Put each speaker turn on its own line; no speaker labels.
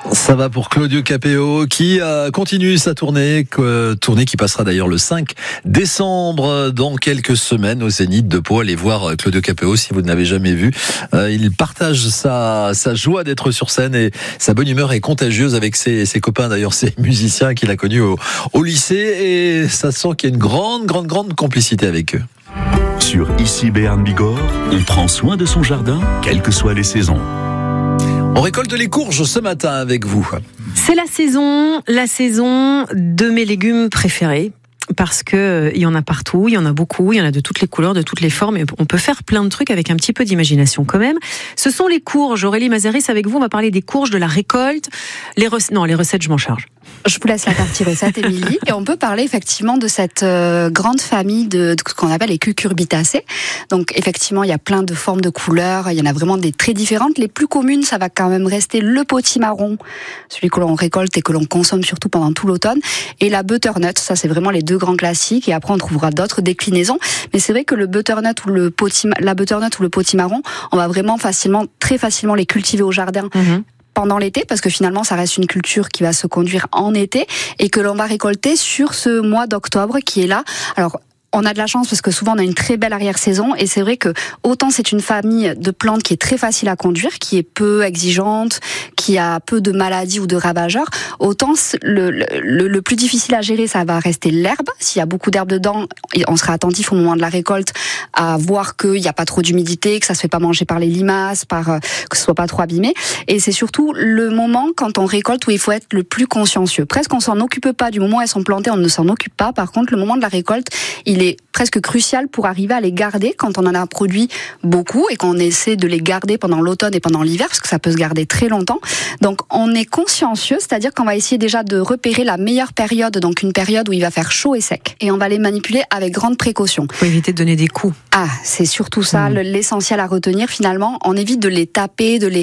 Ça va pour Claudio Capéo qui continue sa tournée qui passera d'ailleurs le 5 décembre dans quelques semaines au Zénith de Pau. Allez voir Claudio Capéo si vous ne l'avez jamais vu. Il partage sa joie d'être sur scène et sa bonne humeur est contagieuse avec ses copains, d'ailleurs ses musiciens qu'il a connus au lycée, et ça sent qu'il y a une grande complicité avec eux.
Sur Ici Béarn Bigorre, on prend soin de son jardin, quelles que soient les saisons.
On récolte les courges ce matin avec vous.
C'est la saison de mes légumes préférés. Parce que il y en a partout, il y en a beaucoup, il y en a de toutes les couleurs, de toutes les formes, et on peut faire plein de trucs avec un petit peu d'imagination quand même. Ce sont les courges. Aurélie Mazaris, avec vous, on va parler des courges, de la récolte. Les recettes, je m'en charge.
Je vous laisse la partie recette, Émilie. Et on peut parler effectivement de cette grande famille de ce qu'on appelle les cucurbitacées. Donc effectivement, il y a plein de formes, de couleurs. Il y en a vraiment des très différentes. Les plus communes, ça va quand même rester le potimarron, celui que l'on récolte et que l'on consomme surtout pendant tout l'automne, et la butternut. Ça, c'est vraiment les deux grands classiques. Et après, on trouvera d'autres déclinaisons. Mais c'est vrai que la butternut ou le potimarron, on va vraiment très facilement les cultiver au jardin. Pendant l'été, parce que finalement ça reste une culture qui va se conduire en été et que l'on va récolter sur ce mois d'octobre qui est là. Alors, on a de la chance parce que souvent on a une très belle arrière-saison, et c'est vrai que autant c'est une famille de plantes qui est très facile à conduire, qui est peu exigeante, qui a peu de maladies ou de ravageurs, autant le plus difficile à gérer, ça va rester l'herbe. S'il y a beaucoup d'herbe dedans, on sera attentif au moment de la récolte à voir qu'il n'y a pas trop d'humidité, que ça se fait pas manger par les limaces, que ce soit pas trop abîmé. Et c'est surtout le moment quand on récolte où il faut être le plus consciencieux. Presque on s'en occupe pas, du moment où elles sont plantées, on ne s'en occupe pas. Par contre, le moment de la récolte, il est presque crucial pour arriver à les garder quand on en a produit beaucoup et qu'on essaie de les garder pendant l'automne et pendant l'hiver, parce que ça peut se garder très longtemps. Donc on est consciencieux, c'est-à-dire qu'on va essayer déjà de repérer la meilleure période, donc une période où il va faire chaud et sec. Et on va les manipuler avec grande précaution.
Faut éviter de donner des coups.
Ah, c'est surtout ça, l'essentiel à retenir finalement. On évite de les taper, de les